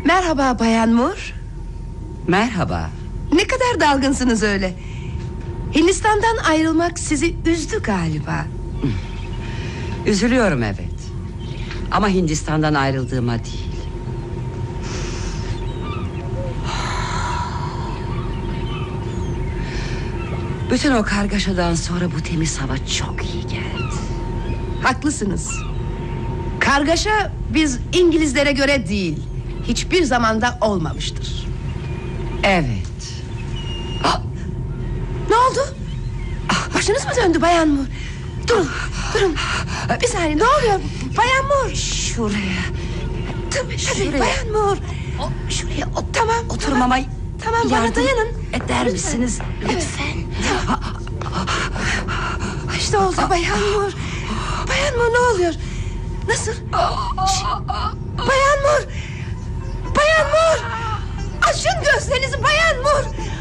Merhaba Bayan Moore. Merhaba. Ne kadar dalgınsınız öyle. Hindistan'dan ayrılmak sizi üzdü galiba. Üzülüyorum evet. Ama Hindistan'dan ayrıldığıma değil. Bütün o kargaşadan sonra bu temiz hava çok iyi geldi. Haklısınız. Kargaşa biz İngilizlere göre değil, hiçbir zamanda olmamıştır. Evet. Ne oldu? Başınız mı döndü Bayan Moore? Durun. Bir saniye, ne oluyor Bayan Moore? Şuraya. Tabii Şuraya. Bayan Moore. Şuraya Tamam. oturmama Tamam, bana yardım dayanın. eder misiniz? Lütfen. İşte oldu Bayan Moore. Bayan Moore, ne oluyor? Nasıl? Bayan Moore. Bayan Moore. Açın gözlerinizi Bayan Moore.